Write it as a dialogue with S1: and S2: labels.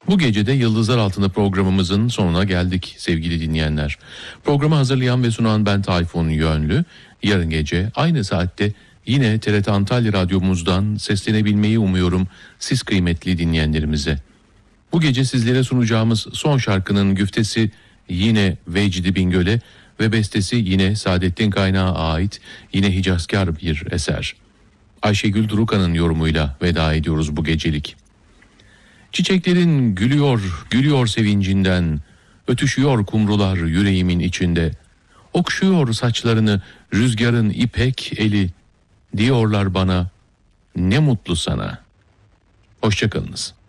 S1: Bu gece de Yıldızlar Altında programımızın sonuna geldik sevgili dinleyenler. Programı hazırlayan ve sunan ben Tayfun Yönlü. Yarın gece aynı saatte yine TRT Antalya Radyomuzdan seslenebilmeyi umuyorum siz kıymetli dinleyenlerimize. Bu gece sizlere sunacağımız son şarkının güftesi yine Vecdi Bingöl'e ve bestesi yine Saadettin Kaynağı ait yine Hicazkar bir eser. Ayşegül Durukan'ın yorumuyla veda ediyoruz bu gecelik. Çiçeklerin gülüyor sevincinden, ötüşüyor kumrular yüreğimin içinde. Okşuyor saçlarını rüzgarın ipek eli, diyorlar bana ne mutlu sana. Hoşça kalınız.